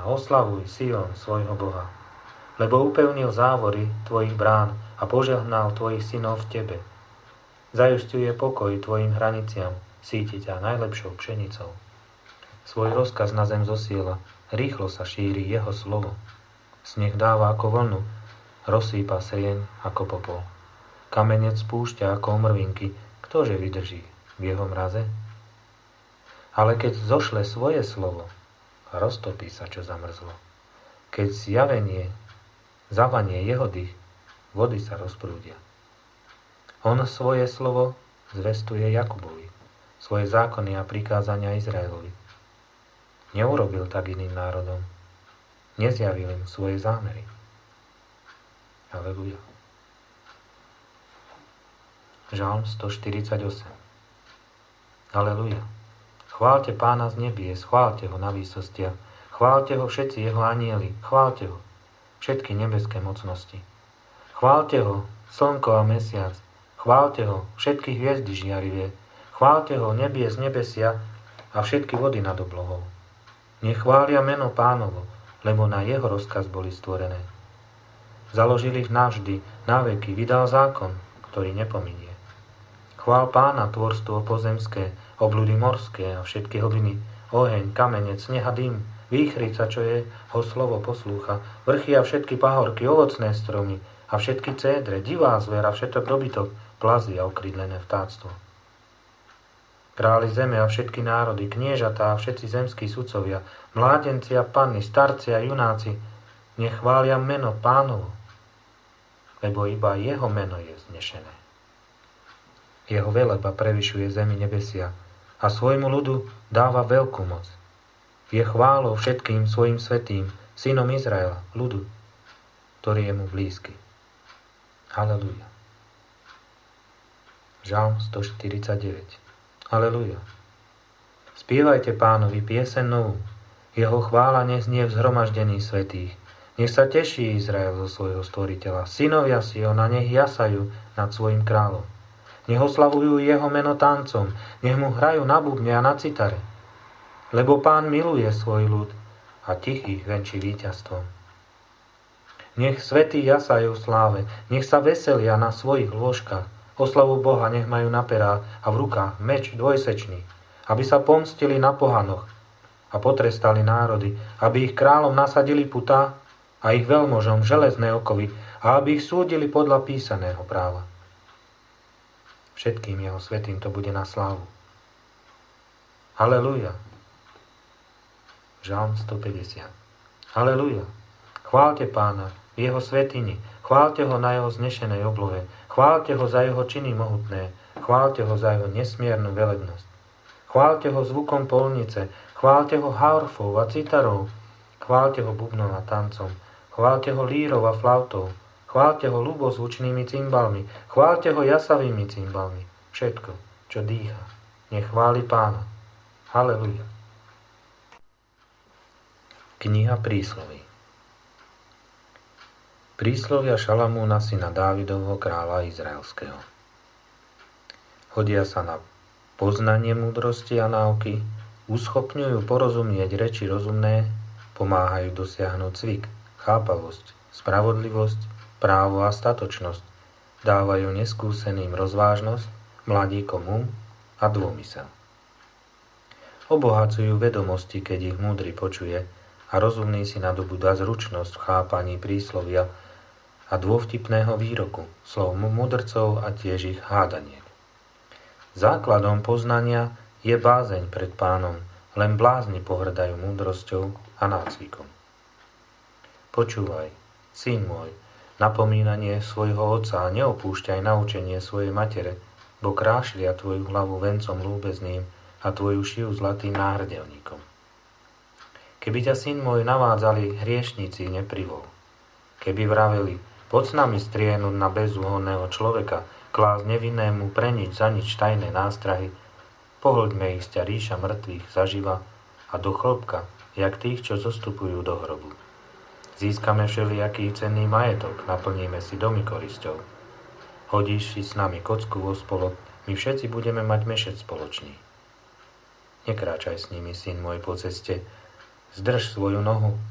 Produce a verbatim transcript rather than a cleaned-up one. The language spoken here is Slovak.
a oslavuj Sion svojho Boha. Lebo upevnil závory tvojich brán a požehnal tvojich synov v tebe. Zajusťuje pokoj tvojim hraniciam, síti ťa najlepšou pšenicou. Svoj rozkaz na zem zosiela, rýchlo sa šíri jeho slovo. Sneh dáva ako vlnu, rozsýpa srieň ako popol. Kamenec spúšťa ako omrvinky, ktože vydrží v jeho mraze? Ale keď zošle svoje slovo, roztopí sa, čo zamrzlo. Keď zjavenie, zavanie jeho dých, vody sa rozprúdia. On svoje slovo zvestuje Jakubovi, svoje zákony a prikázania Izraelovi. Neurobil tak iným národom, nezjavil im svoje zámery. Aleluja. Žalm stoštyridsaťosem. Aleluja. Chváľte Pána z nebies, chváľte ho na výsostiach, chváľte ho všetci jeho anjeli, chváľte ho všetky nebeské mocnosti. Chváľte ho slnko a mesiac, chváľte ho všetky hviezdy žiarivie, chváľte ho nebie z nebesia a všetky vody nad oblohou. Nech chvália meno Pánovo, lebo na jeho rozkaz boli stvorené. Založil ich navždy, naveky, vydal zákon, ktorý nepominie. Chvál Pána tvorstvo pozemské, obľudy morské a všetky hlbiny, oheň, kamenec, sneh a dym, výchrica, čo je ho slovo poslúcha, vrchy a všetky pahorky, ovocné stromy a všetky cédre, divá zvera, všetok dobytok, plazy a okrydlené vtáctvo. Králi zeme a všetky národy, kniežatá a všetci zemskí sudcovia, mládenci a panny, starci a junáci, nech chvália meno Pánovo, lebo iba jeho meno je vznešené. Jeho veleba prevyšuje zemi nebesia a svojmu ľudu dáva veľkú moc. Je chválou všetkým svojim svätým, synom Izraela, ľudu, ktorý je mu blízky. Halelúja. Žalm stoštyridsaťdeväť. Halelúja. Spievajte Pánovi pieseň novú, jeho chvála nech znie v zhromaždení svätých. Nech sa teší Izrael zo svojho stvoriteľa. Synovia Siona nech jasajú nad svojim kráľom. Nech oslavujú jeho meno tancom, nech mu hrajú na bubne a na citare. Lebo Pán miluje svoj ľud a tichých venčí víťazstvom. Nech svätí jasajú v sláve, nech sa veselia na svojich lôžkach. Oslavu Boha nech majú na perách a v rukách meč dvojsečný, aby sa pomstili na pohanoch a potrestali národy, aby ich kráľom nasadili putá a ich veľmožom železné okovy a aby ich súdili podľa písaného práva. Všetkým jeho svätým to bude na slávu. Halelúja. Žalm stopäťdesiat. Halelúja. Chváľte Pána v jeho svätyni, chváľte ho na jeho znešenej oblohe, chváľte ho za jeho činy mohutné, chváľte ho za jeho nesmiernu velebnosť. Chváľte ho zvukom polnice, chváľte ho harfou a citarou, chváľte ho bubnom a tancom, chváľte ho lírou a flautou, chváľte ho ľubozvučnými cymbalmi, chváľte ho jasavými cymbalmi. Všetko, čo dýcha, nech chváli Pána. Halelúja. Kniha prísloví. Príslovia Šalamúna syna Dávidovho kráľa izraelského. Hodia sa na poznanie múdrosti a náuky, uschopňujú porozumieť reči rozumné, pomáhajú dosiahnuť cvik, chápavosť, spravodlivosť, právo a statočnosť, dávajú neskúseným rozvážnosť, mladíkom um a dômysel. Obohacujú vedomosti, keď ich múdry počuje, a rozumný si nadobúda zručnosť v chápaní príslovia a dôvtipného výroku, slov mudrcov a tiež ich hádaniek. Základom poznania je bázeň pred Pánom, len blázni pohrdajú múdrosťou a nácvikom. Počúvaj, syn môj, napomínanie svojho otca a neopúšťaj naučenie svojej matere, bo krášlia tvoju hlavu vencom lúbezným a tvoju šiu zlatým náhrdelníkom. Keby ťa, syn môj, navádzali hriešnici, neprivol. Keby vraveli, poď s nami striehnuť na bezúhonného človeka, klásť nevinnému pre nič za nič tajné nástrahy, pohlďme ich z ťa ríša mŕtvych zaživa a do chlopka, jak tých, čo zostupujú do hrobu. Získame všelijaký cenný majetok, naplníme si domy korisťou. Hodíš si s nami kocku vo spolok, my všetci budeme mať mešec spoločný. Nekráčaj s nimi, syn môj, po ceste, zdrž svoju nohu,